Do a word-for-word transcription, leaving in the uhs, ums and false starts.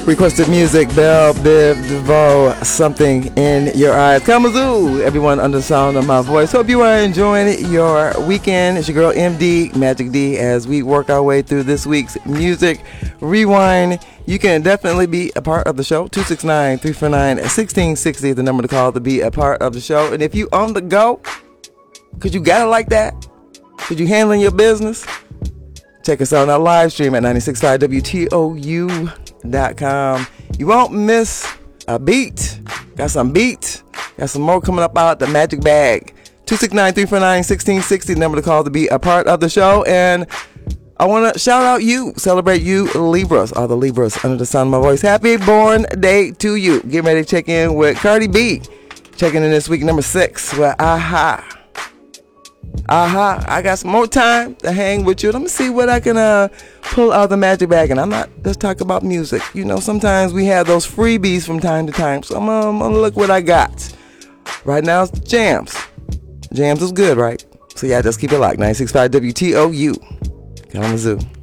Requested music, Belle Biv DeVoe, Something in Your Eyes. Kalamazoo, everyone under the sound of my voice. Hope you are enjoying your weekend. It's your girl M D, Magic D, as we work our way through this week's Music Rewind. You can definitely be a part of the show. two six nine, three four nine, one six six zero is the number to call to be a part of the show. And if you on the go, because you got it like that, because you handling your business, check us out on our live stream at nine six five W T O U dot com. You won't miss a beat. Got some beat. Got some more coming up out the magic bag. two six nine, three four nine, one six six zero, number to call to be a part of the show. And I want to shout out you, celebrate you Libras, all the Libras under the sound of my voice. Happy born day to you. Get ready to check in with Cardi B. Checking in this week, number six, with Aha. Aha, I got some more time to hang with you. Let me see what I can uh, pull out of the magic bag. And I'm not just talking about music. You know, sometimes we have those freebies from time to time. So I'm, um, I'm going to look what I got. Right now it's Jams. Jams is good, right? So yeah, just keep it locked. nine six five W T O U. Kalamazoo.